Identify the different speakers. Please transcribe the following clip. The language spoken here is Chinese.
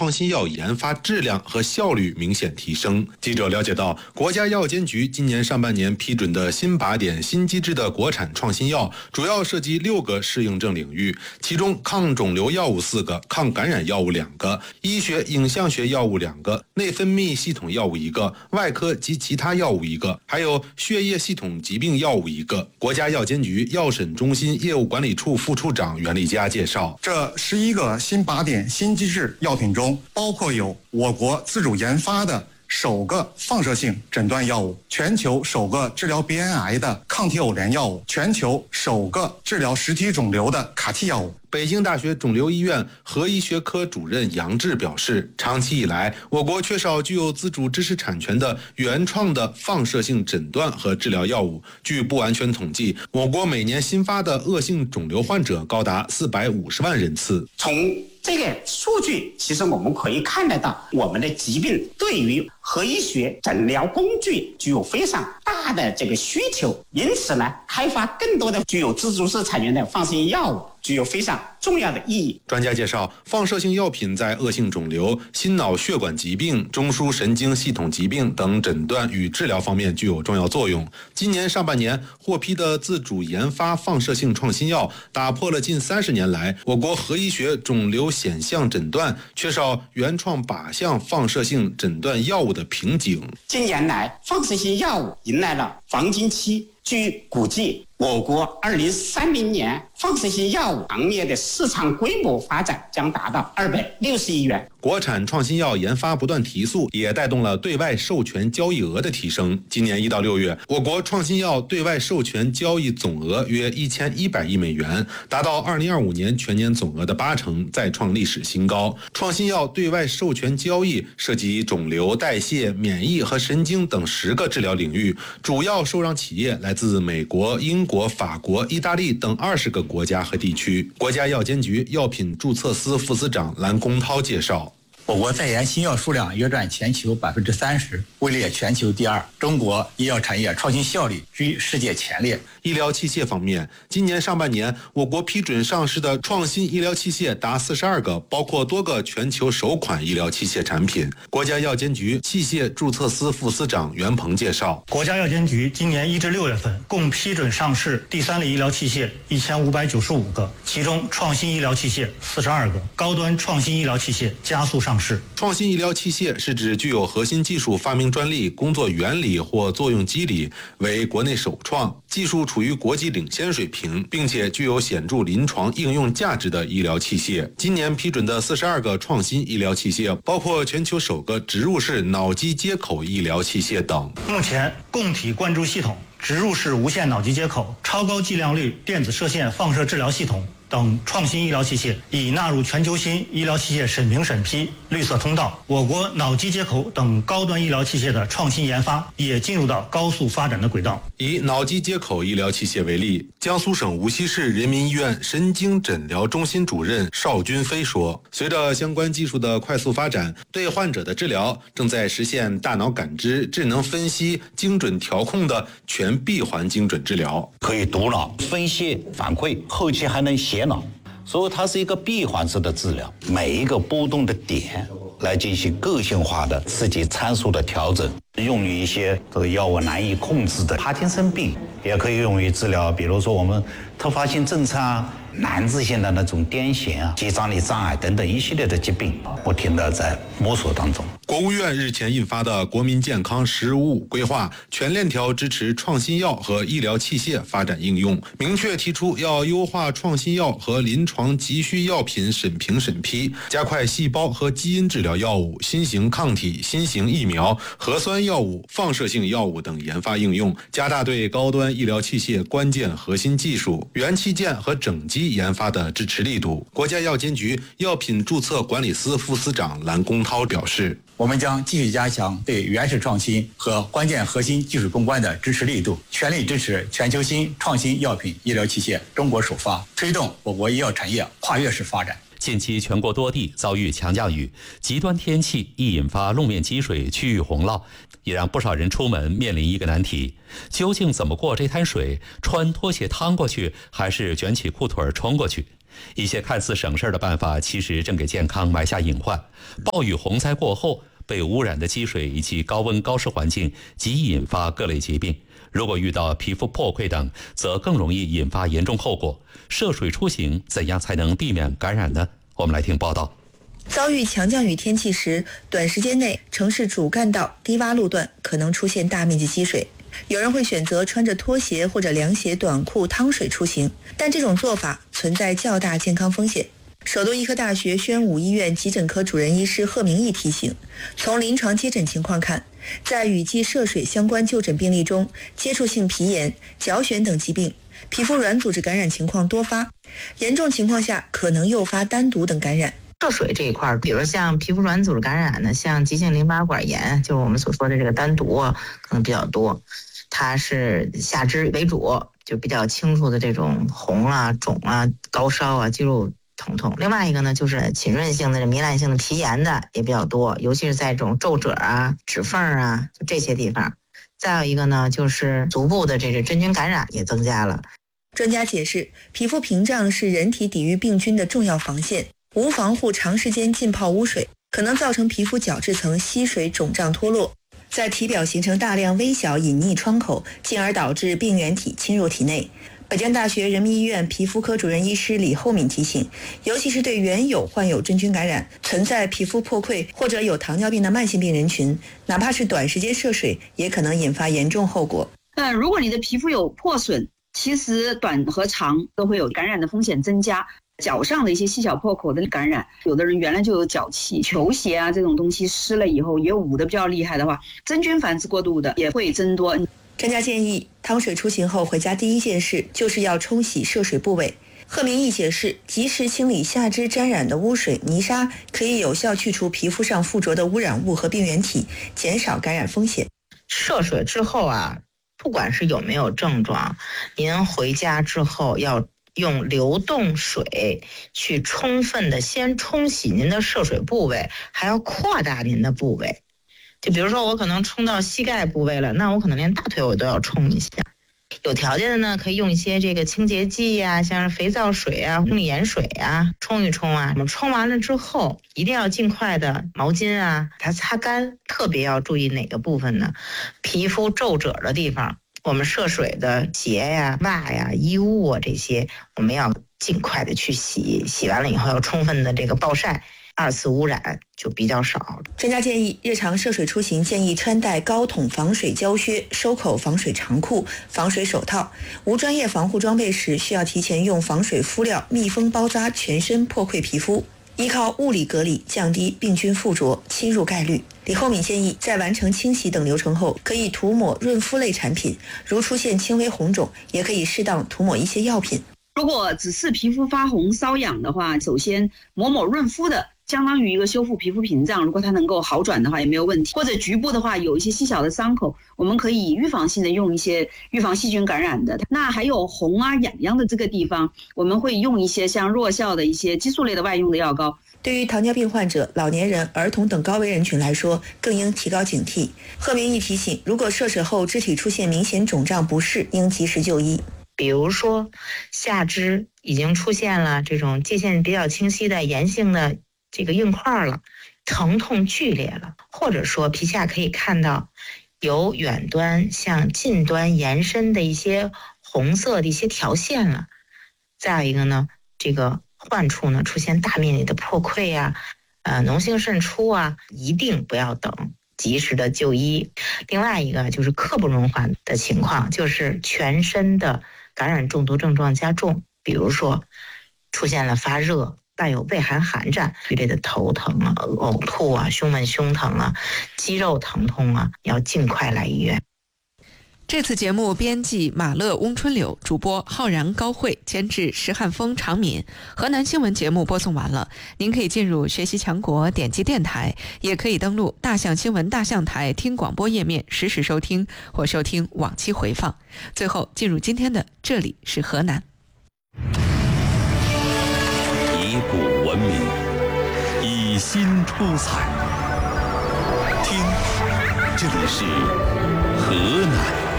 Speaker 1: 创新药研发质量和效率明显提升。记者了解到，国家药监局今年上半年批准的新靶点、新机制的国产创新药，主要涉及6个适应症领域，其中抗肿瘤药物4个，抗感染药物2个，医学影像学药物2个，内分泌系统药物1个，外科及其他药物1个，还有血液系统疾病药物1个。国家药监局药审中心业务管理处副处长袁立佳介绍，
Speaker 2: 这11个新靶点、新机制药品中，包括有我国自主研发的首个放射性诊断药物，全球首个治疗鼻咽癌的抗体偶联药物，全球首个治疗实体肿瘤的卡替药物。
Speaker 1: 北京大学肿瘤医院核医学科主任杨志表示，长期以来，我国缺少具有自主知识产权的原创的放射性诊断和治疗药物。据不完全统计，我国每年新发的恶性肿瘤患者高达450万人次。
Speaker 3: 从这个数据，其实我们可以看得到，我们的疾病对于核医学诊疗工具具有非常大的这个需求，因此呢，开发更多的具有自主知识产权的放射性药物具有非常重要的意义。
Speaker 1: 专家介绍，放射性药品在恶性肿瘤、心脑血管疾病、中枢神经系统疾病等诊断与治疗方面具有重要作用。今年上半年获批的自主研发放射性创新药，打破了近30年来我国核医学肿瘤显像诊断缺少原创靶向放射性诊断药物的瓶颈。
Speaker 3: 近年来，放射性药物迎来了黄金期。据估计，我国2030年放射性药物行业的市场规模发展将达到260亿元。
Speaker 1: 国产创新药研发不断提速，也带动了对外授权交易额的提升。今年1到6月，我国创新药对外授权交易总额约1100亿美元，达到2025年全年总额的80%，再创历史新高。创新药对外授权交易涉及肿瘤、代谢、免疫和神经等10个治疗领域，主要受让企业来自美国、英国、法国、意大利等20个国家和地区。国家药监局药品注册司副司长蓝公涛介绍，
Speaker 4: 我国在研新药数量约占全球30%，位列全球第2。中国医药产业创新效率居世界前列。
Speaker 1: 医疗器械方面，今年上半年，我国批准上市的创新医疗器械达42个，包括多个全球首款医疗器械产品。国家药监局器械注册司副司长袁鹏介绍，
Speaker 5: 国家药监局今年1至6月份共批准上市第3类医疗器械1595个，其中创新医疗器械42个，高端创新医疗器械加速上市。
Speaker 1: 创新医疗器械是指具有核心技术发明专利、工作原理或作用机理，为国内首创，技术处于国际领先水平，并且具有显著临床应用价值的医疗器械。今年批准的42个创新医疗器械，包括全球首个植入式脑机接口医疗器械等。
Speaker 5: 目前，供体灌注系统、植入式无线脑机接口、超高剂量率电子射线放射治疗系统等创新医疗器械已纳入全球新医疗器械审评审批绿色通道。我国脑机接口等高端医疗器械的创新研发也进入到高速发展的轨道。
Speaker 1: 以脑机接口医疗器械为例，江苏省无锡市人民医院神经诊疗中心主任邵军飞说，随着相关技术的快速发展，对患者的治疗正在实现大脑感知、智能分析、精准调控的全闭环精准治疗，
Speaker 6: 可以读脑、分析、反馈，后期还能写脑，所以它是一个闭环式的治疗，每一个波动的点来进行个性化的刺激参数的调整，用于一些这个药物难以控制的帕金森病，也可以用于治疗，比如说我们突发性震颤啊、难治性的那种癫痫啊、肌张力障碍等等一系列的疾病，不停地在摸索当中。
Speaker 1: 国务院日前印发的《国民健康“十五五”规划》全链条支持创新药和医疗器械发展应用，明确提出要优化创新药和临床急需药品审评审批，加快细胞和基因治疗药物、新型抗体、新型疫苗、核酸药物、放射性药物等研发应用，加大对高端医疗器械关键核心技术、元器件和整机研发的支持力度。国家药监局药品注册管理司副司长蓝公涛表示，
Speaker 4: 我们将继续加强对原始创新和关键核心技术攻关的支持力度，全力支持全球新创新药品医疗器械中国首发，推动我国医药产业跨越式发展。
Speaker 7: 近期全国多地遭遇强降雨，极端天气易引发路面积水、区域洪涝，也让不少人出门面临一个难题：究竟怎么过这滩水？穿拖鞋趟过去，还是卷起裤腿冲过去？ 一些看似省事的办法，其实正给健康埋下隐患。暴雨洪灾过后，被污染的积水以及高温高湿环境极易引发各类疾病。如果遇到皮肤破溃等，则更容易引发严重后果。涉水出行怎样才能避免感染呢？我们来听报道。
Speaker 8: 遭遇强降雨天气时，短时间内城市主干道、低洼路段可能出现大面积积水。有人会选择穿着拖鞋或者凉鞋、短裤趟水出行，但这种做法存在较大健康风险。首都医科大学宣武医院急诊科主任医师贺明义提醒，从临床接诊情况看，在雨季涉水相关就诊病例中，接触性皮炎、脚癣等疾病、皮肤软组织感染情况多发，严重情况下可能诱发单独等感染。
Speaker 9: 涉水这一块，比如像皮肤软组织感染呢，像急性淋巴管炎，就是我们所说的这个单独可能比较多，它是下肢为主，就比较清楚的这种红啊、肿啊、高烧啊、肌肉疼痛。另外一个呢，就是浸润性的、糜烂性的皮炎的也比较多，尤其是在这种皱褶啊、指缝啊这些地方。再有一个呢，就是足部的这个真菌感染也增加了。
Speaker 8: 专家解释，皮肤屏障是人体抵御病菌的重要防线，无防护长时间浸泡污水，可能造成皮肤角质层吸水肿胀脱落，在体表形成大量微小隐匿窗口，进而导致病原体侵入体内。北京大学人民医院皮肤科主任医师李厚敏提醒，尤其是对原有患有真菌感染、存在皮肤破溃或者有糖尿病的慢性病人群，哪怕是短时间涉水，也可能引发严重后果。
Speaker 10: 如果你的皮肤有破损，其实短和长都会有感染的风险增加。脚上的一些细小破口的感染，有的人原来就有脚气，球鞋啊这种东西湿了以后也捂得比较厉害的话，真菌繁殖过度的也会增多。
Speaker 8: 专家建议，趟水出行后回家第一件事就是要冲洗涉水部位。贺明义解释，及时清理下肢沾染的污水、泥沙，可以有效去除皮肤上附着的污染物和病原体，减少感染风险。
Speaker 9: 涉水之后啊，不管是有没有症状，您回家之后要用流动水去充分的先冲洗您的涉水部位，还要扩大您的部位。就比如说我可能冲到膝盖部位了，那我可能连大腿我都要冲一下。有条件的呢，可以用一些这个清洁剂呀，像是肥皂水啊、生理盐水啊，冲一冲啊。我们冲完了之后，一定要尽快的毛巾啊，它擦干。特别要注意哪个部分呢？皮肤皱褶的地方，我们涉水的鞋呀、袜呀、衣物啊这些，我们要尽快的去洗。洗完了以后要充分的这个暴晒。二次污染就比较少。
Speaker 8: 专家建议，日常涉水出行建议穿戴高筒防水胶靴、收口防水长裤、防水手套。无专业防护装备时，需要提前用防水敷料密封包扎全身破溃皮肤，依靠物理隔离降低病菌附着侵入概率。李厚敏建议，在完成清洗等流程后，可以涂抹润肤类产品，如出现轻微红肿，也可以适当涂抹一些药品。
Speaker 10: 如果只是皮肤发红瘙痒的话，首先抹润肤的，相当于一个修复皮肤屏障，如果它能够好转的话也没有问题。或者局部的话有一些细小的伤口，我们可以预防性的用一些预防细菌感染的。那还有红啊痒痒的这个地方，我们会用一些像弱效的一些激素类的外用的药膏。
Speaker 8: 对于糖尿病患者、老年人、儿童等高危人群来说，更应提高警惕。贺明义提醒，如果涉水后肢体出现明显肿胀不适，应及时就医。
Speaker 9: 比如说下肢已经出现了这种界限比较清晰的炎性的这个硬块了，疼痛剧烈了，或者说皮下可以看到由远端向近端延伸的一些红色的一些条线了。再有一个呢，这个患处呢出现大面积的破溃啊、脓性渗出啊，一定不要等，及时的就医。另外一个就是刻不容缓的情况，就是全身的感染中毒症状加重，比如说出现了发热、带有畏寒寒战剧烈的头疼啊、呕吐啊、胸闷胸疼啊、肌肉疼痛啊，要尽快来医院。
Speaker 11: 这次节目编辑马乐、翁春柳，主播浩然、高慧，监制石汉峰、常敏。河南新闻节目播送完了，您可以进入学习强国，点击电台，也可以登录大象新闻大象台听广播页面实时收听或收听往期回放。最后进入今天的这里是河南。
Speaker 7: 以古文明，以新出彩。听，这里是河南。